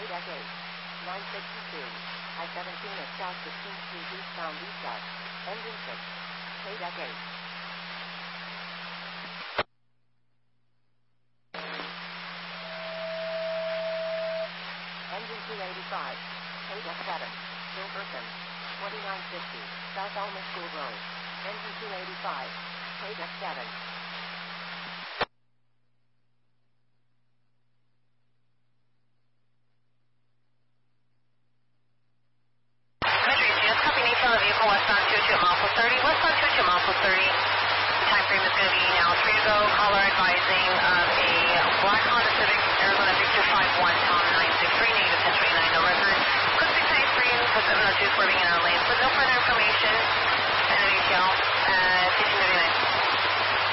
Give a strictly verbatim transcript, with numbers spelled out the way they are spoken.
deck eight. nine sixty-two. I seventeen at South sixteenth Street eastbound east-west. Engine six. K deck eight. Engine two eighty-five. K deck seven. Jefferson. twenty-nine fifty. South Elmer School Road. Engine two eighty-five. K deck seven. Vehicle westbound two two mile plus thirty. Westbound two two mile plus thirty. The time frame is going to be now three to go. Caller advising of a black Honda Civic, Arizona three two five one, Tom nine six three, negative ten twenty-nine, no record. Code six nine three, code seven oh two, swerving in our lane. With no further information, and an A T L, uh, station thirty-nine.